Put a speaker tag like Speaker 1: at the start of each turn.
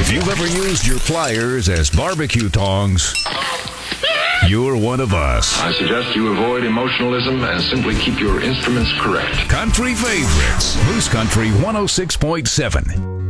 Speaker 1: If you've ever used your pliers as barbecue tongs, you're one of us.
Speaker 2: I suggest you avoid emotionalism and simply keep your instruments correct.
Speaker 1: Country favorites. Moose Country 106.7.